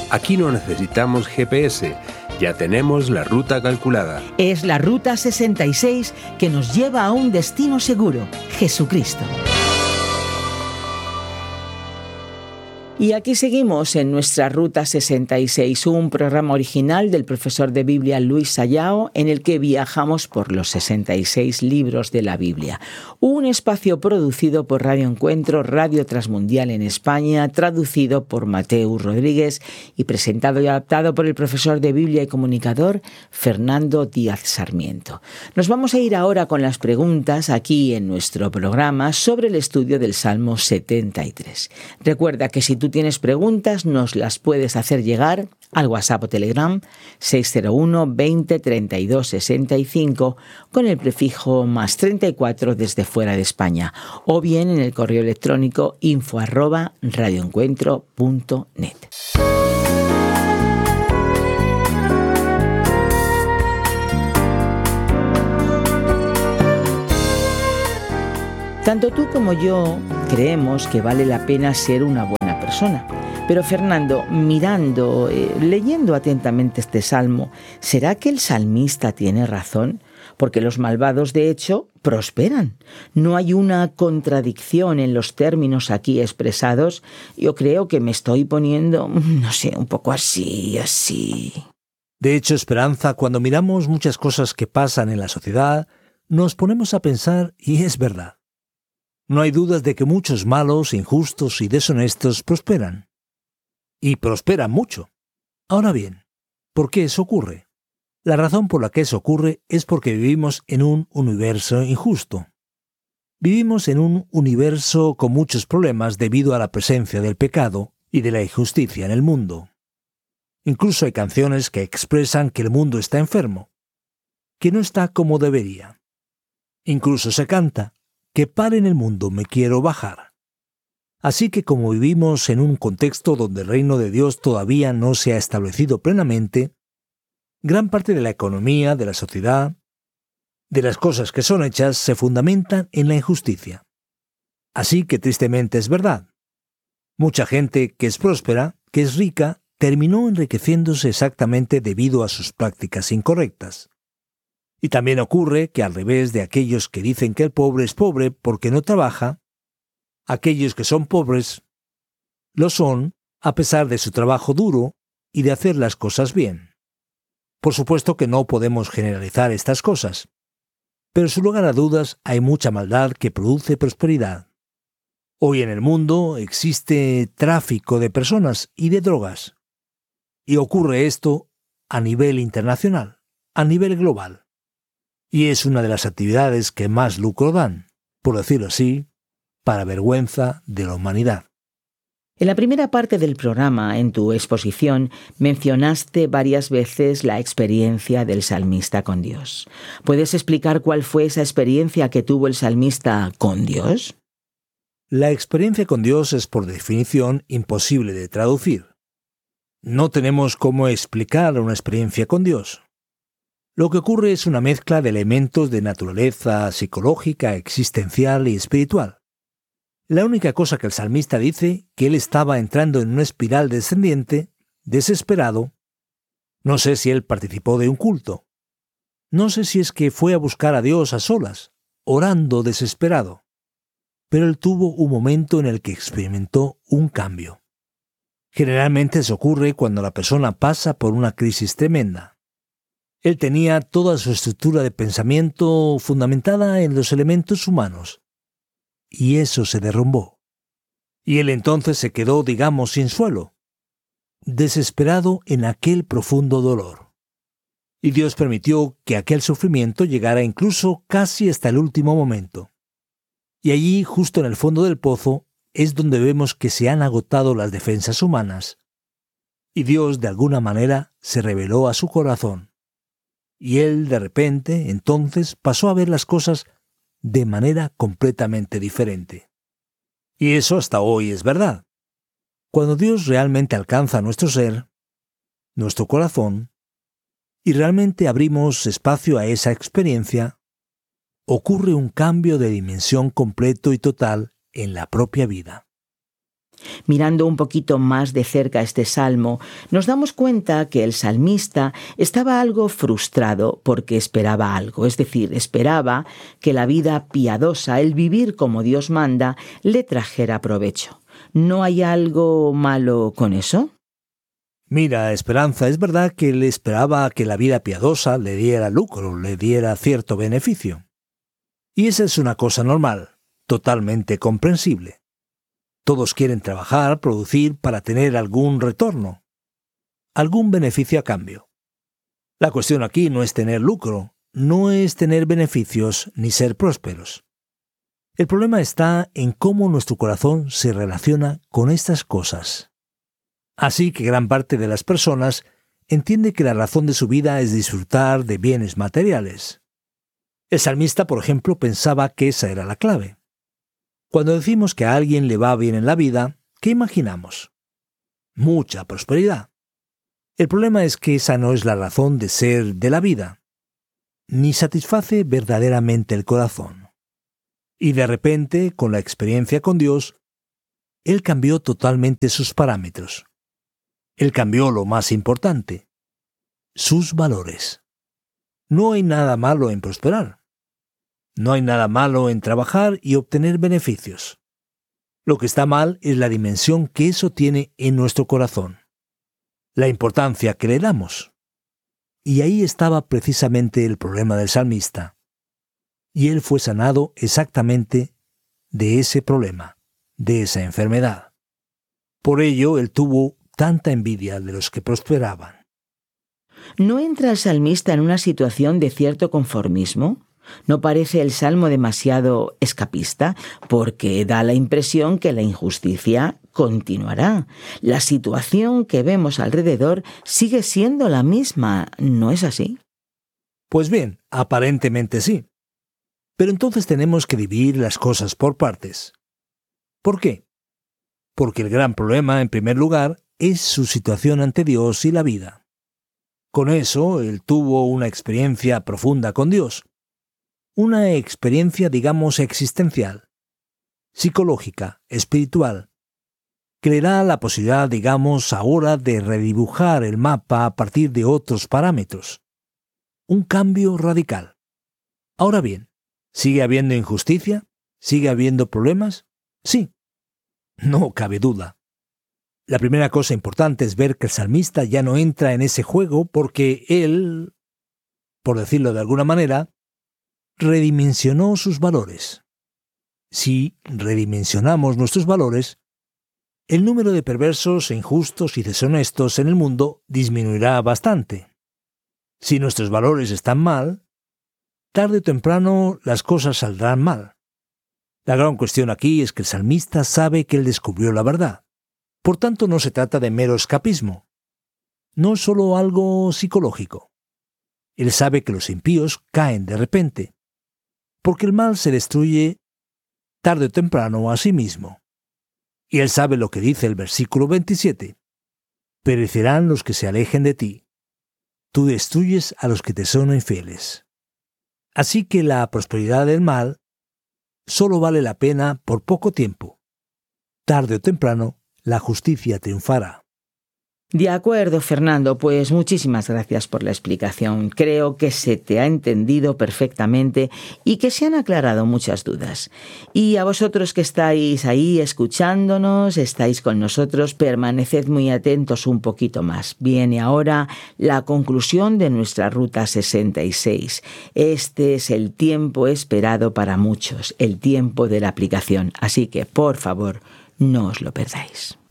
Aquí no necesitamos GPS, ya tenemos la ruta calculada. Es la Ruta 66 que nos lleva a un destino seguro, Jesucristo. Y aquí seguimos en nuestra Ruta 66, un programa original del profesor de Biblia Luis Sayao, en el que viajamos por los 66 libros de la Biblia. Un espacio producido por Radio Encuentro, Radio Transmundial en España, traducido por Mateus Rodríguez y presentado y adaptado por el profesor de Biblia y comunicador Fernando Díaz Sarmiento. Nos vamos a ir ahora con las preguntas aquí en nuestro programa sobre el estudio del Salmo 73. Recuerda que si tú tienes preguntas, nos las puedes hacer llegar al WhatsApp o Telegram 601 20 32 65 con el prefijo más 34 desde fuera de España, o bien en el correo electrónico info@radioencuentro.net. Tanto tú como yo creemos que vale la pena ser una buena persona. Pero Fernando, leyendo atentamente este salmo, ¿será que el salmista tiene razón? Porque los malvados, de hecho, prosperan. No hay una contradicción en los términos aquí expresados. Yo creo que me estoy poniendo, un poco así. De hecho, Esperanza, cuando miramos muchas cosas que pasan en la sociedad, nos ponemos a pensar, y es verdad. No hay dudas de que muchos malos, injustos y deshonestos prosperan. Y prosperan mucho. Ahora bien, ¿por qué eso ocurre? La razón por la que eso ocurre es porque vivimos en un universo injusto. Vivimos en un universo con muchos problemas debido a la presencia del pecado y de la injusticia en el mundo. Incluso hay canciones que expresan que el mundo está enfermo, que no está como debería. Incluso se canta que pare en el mundo, me quiero bajar. Así que como vivimos en un contexto donde el reino de Dios todavía no se ha establecido plenamente, gran parte de la economía, de la sociedad, de las cosas que son hechas, se fundamentan en la injusticia. Así que tristemente es verdad. Mucha gente que es próspera, que es rica, terminó enriqueciéndose exactamente debido a sus prácticas incorrectas. Y también ocurre que al revés de aquellos que dicen que el pobre es pobre porque no trabaja, aquellos que son pobres lo son a pesar de su trabajo duro y de hacer las cosas bien. Por supuesto que no podemos generalizar estas cosas, pero sin lugar a dudas hay mucha maldad que produce prosperidad. Hoy en el mundo existe tráfico de personas y de drogas, y ocurre esto a nivel internacional, a nivel global. Y es una de las actividades que más lucro dan, por decirlo así, para vergüenza de la humanidad. En la primera parte del programa, en tu exposición, mencionaste varias veces la experiencia del salmista con Dios. ¿Puedes explicar cuál fue esa experiencia que tuvo el salmista con Dios? La experiencia con Dios es por definición imposible de traducir. No tenemos cómo explicar una experiencia con Dios. Lo que ocurre es una mezcla de elementos de naturaleza psicológica, existencial y espiritual. La única cosa que el salmista dice, que él estaba entrando en una espiral descendiente, desesperado. No sé si él participó de un culto. No sé si es que fue a buscar a Dios a solas, orando desesperado. Pero él tuvo un momento en el que experimentó un cambio. Generalmente eso ocurre cuando la persona pasa por una crisis tremenda. Él tenía toda su estructura de pensamiento fundamentada en los elementos humanos. Y eso se derrumbó. Y él entonces se quedó, digamos, sin suelo, desesperado en aquel profundo dolor. Y Dios permitió que aquel sufrimiento llegara incluso casi hasta el último momento. Y allí, justo en el fondo del pozo, es donde vemos que se han agotado las defensas humanas. Y Dios, de alguna manera, se reveló a su corazón. Y él, de repente, entonces, pasó a ver las cosas de manera completamente diferente. Y eso hasta hoy es verdad. Cuando Dios realmente alcanza nuestro ser, nuestro corazón, y realmente abrimos espacio a esa experiencia, ocurre un cambio de dimensión completo y total en la propia vida. Mirando un poquito más de cerca este salmo, nos damos cuenta que el salmista estaba algo frustrado porque esperaba algo, es decir, esperaba que la vida piadosa, el vivir como Dios manda, le trajera provecho. ¿No hay algo malo con eso? Mira, Esperanza, es verdad que él esperaba que la vida piadosa le diera lucro, le diera cierto beneficio. Y esa es una cosa normal, totalmente comprensible. Todos quieren trabajar, producir para tener algún retorno, algún beneficio a cambio. La cuestión aquí no es tener lucro, no es tener beneficios ni ser prósperos. El problema está en cómo nuestro corazón se relaciona con estas cosas. Así que gran parte de las personas entiende que la razón de su vida es disfrutar de bienes materiales. El salmista, por ejemplo, pensaba que esa era la clave. Cuando decimos que a alguien le va bien en la vida, ¿qué imaginamos? Mucha prosperidad. El problema es que esa no es la razón de ser de la vida, ni satisface verdaderamente el corazón. Y de repente, con la experiencia con Dios, Él cambió totalmente sus parámetros. Él cambió lo más importante, sus valores. No hay nada malo en prosperar. No hay nada malo en trabajar y obtener beneficios. Lo que está mal es la dimensión que eso tiene en nuestro corazón, la importancia que le damos. Y ahí estaba precisamente el problema del salmista. Y él fue sanado exactamente de ese problema, de esa enfermedad. Por ello, él tuvo tanta envidia de los que prosperaban. ¿No entra el salmista en una situación de cierto conformismo? ¿No parece el salmo demasiado escapista? Porque da la impresión que la injusticia continuará. La situación que vemos alrededor sigue siendo la misma, ¿no es así? Pues bien, aparentemente sí. Pero entonces tenemos que dividir las cosas por partes. ¿Por qué? Porque el gran problema, en primer lugar, es su situación ante Dios y la vida. Con eso, él tuvo una experiencia profunda con Dios. Una experiencia, digamos, existencial, psicológica, espiritual, que le da la posibilidad, digamos, ahora de redibujar el mapa a partir de otros parámetros. Un cambio radical. Ahora bien, ¿sigue habiendo injusticia? ¿Sigue habiendo problemas? Sí. No cabe duda. La primera cosa importante es ver que el salmista ya no entra en ese juego porque él, por decirlo de alguna manera, redimensionó sus valores. Si redimensionamos nuestros valores, el número de perversos, injustos y deshonestos en el mundo disminuirá bastante. Si nuestros valores están mal, tarde o temprano las cosas saldrán mal. La gran cuestión aquí es que el salmista sabe que él descubrió la verdad. Por tanto, no se trata de mero escapismo. No es solo algo psicológico. Él sabe que los impíos caen de repente, porque el mal se destruye tarde o temprano a sí mismo. Y él sabe lo que dice el versículo 27. Perecerán los que se alejen de ti. Tú destruyes a los que te son infieles. Así que la prosperidad del mal solo vale la pena por poco tiempo. Tarde o temprano, la justicia triunfará. De acuerdo, Fernando, pues muchísimas gracias por la explicación. Creo que se te ha entendido perfectamente y que se han aclarado muchas dudas. Y a vosotros que estáis ahí escuchándonos, estáis con nosotros, permaneced muy atentos un poquito más. Viene ahora la conclusión de nuestra Ruta 66. Este es el tiempo esperado para muchos, el tiempo de la aplicación. Así que, por favor, no os lo perdáis.